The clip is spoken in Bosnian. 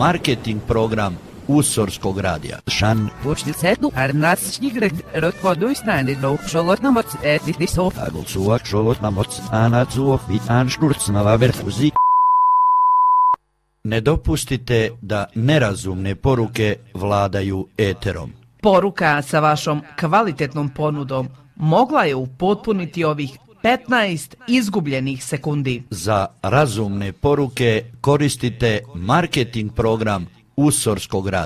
marketing program Usorskog radija. Shan. Počnicetu arnačnigret rotvoduisnani do šolotnamoc etnisov. Agulsuak šolotnamoc anacuov i anšturcnava verfuzi. Ne dopustite da nerazumne poruke vladaju eterom. Poruka sa vašom kvalitetnom ponudom mogla je upotpuniti ovih 15 izgubljenih sekundi. Za razumne poruke koristite marketing program Usorskog radija.